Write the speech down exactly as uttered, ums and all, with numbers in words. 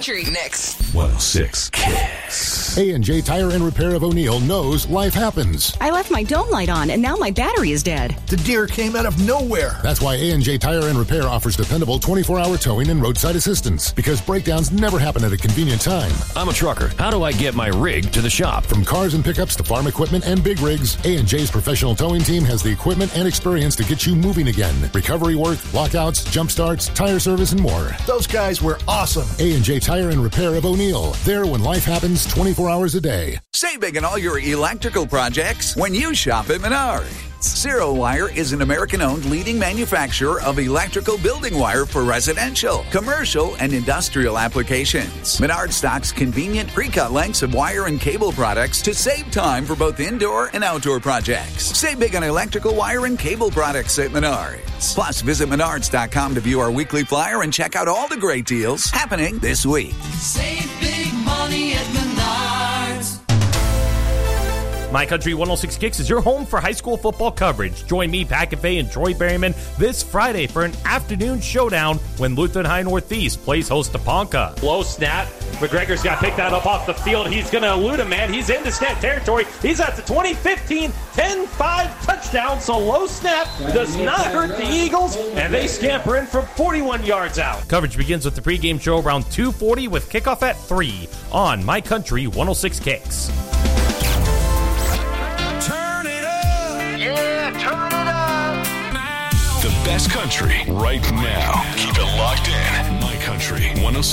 Country. Next. one oh six Kicks. A and J Tire and Repair of O'Neill knows life happens. I left my dome light on, and now my battery is dead. The deer came out of nowhere. That's why A and J Tire and Repair offers dependable twenty-four hour towing and roadside assistance, because breakdowns never happen at a convenient time. I'm a trucker. How do I get my rig to the shop? From cars and pickups to farm equipment and big rigs, A and J's professional towing team has the equipment and experience to get you moving again. Recovery work, lockouts, jump starts, tire service, and more. Those guys were awesome. A and J Tire and Repair of O'Neill. There when life happens twenty-four hours a day. Save big on all your electrical projects when you shop at Menards. Zero Wire is an American-owned leading manufacturer of electrical building wire for residential, commercial, and industrial applications. Menards stocks convenient pre-cut lengths of wire and cable products to save time for both indoor and outdoor projects. Save big on electrical wire and cable products at Menards. Plus, visit menards dot com to view our weekly flyer and check out all the great deals happening this week. Save big money at Menards. My Country one oh six Kicks is your home for high school football coverage. Join me, Pat Cafe, and Troy Berryman this Friday for an afternoon showdown when Lutheran High Northeast plays host to Ponca. Low snap. McGregor's got to pick that up off the field. He's going to elude him, man. He's into snap territory. He's at the twenty fifteen ten five touchdown. So low snap does not hurt the Eagles, and they scamper in from forty-one yards out. Coverage begins with the pregame show around two forty with kickoff at three on My Country one oh six Kicks. Yeah, turn it up. The best country right now. Keep it locked in. My Country one oh six.